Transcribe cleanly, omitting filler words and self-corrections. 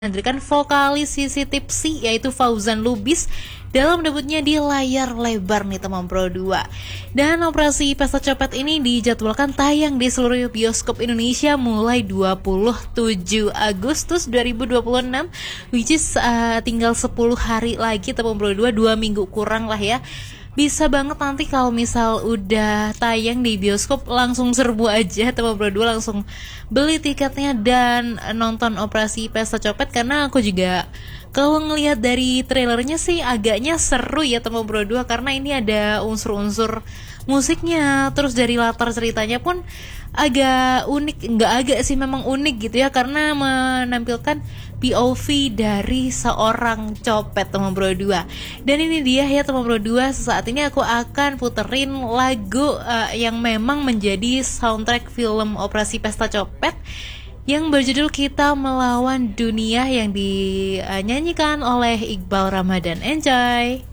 menghadirkan vokalis Sissy Tipsy yaitu Fauzan Lubis dalam debutnya di layar lebar nih teman Pro 2. Dan operasi Pesta Copet ini dijadwalkan tayang di seluruh bioskop Indonesia mulai 27 Agustus 2026, which is tinggal 10 hari lagi teman Pro 2, 2 minggu kurang lah ya. Bisa banget nanti kalau misal udah tayang di bioskop langsung serbu aja teman Pro 2, langsung beli tiketnya dan nonton operasi Pesta Copet, karena aku juga kalau ngelihat dari trailernya sih agaknya seru ya teman Pro 2, karena ini ada unsur-unsur musiknya, terus dari latar ceritanya pun agak unik, nggak agak sih memang unik gitu ya, karena menampilkan POV dari seorang copet teman Pro 2. Dan ini dia ya teman Pro 2, saat ini aku akan puterin lagu yang memang menjadi soundtrack film Operasi Pesta Copet yang berjudul Kita Melawan Dunia yang dinyanyikan oleh Iqbal Ramadan. Enjoy!